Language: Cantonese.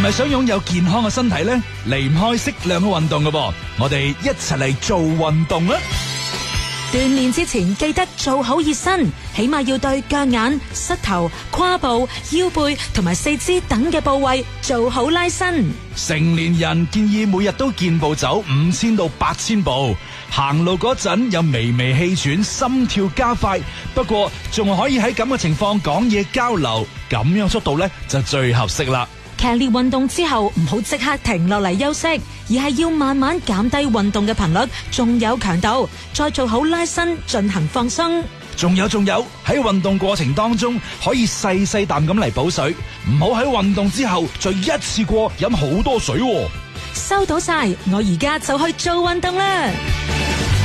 咪想擁有健康嘅身體呢？離唔開適量嘅運動㗎噃，我哋一齊嚟做運動啦！ 鍛煉之前記得做好熱身，起碼要對腳眼、膝頭、胯部、腰背同埋四肢等嘅部位做好拉伸。 成年人建議每日都健步走5000到8000步，行路嗰陣有微微氣喘，心跳加快。不過仲可以喺咁嘅情況講嘢交流，咁樣速度呢就最合適啦。 劇烈運動之後唔好即刻停落嚟休息，而係要慢慢減低運動嘅頻率，仲有強度，再做好拉伸進行放鬆。 仲有喺運動過程當中可以細細啖咁嚟補水，唔好喺運動之後再一次過飲好多水喎。 收到晒，我而家就去做運動啦。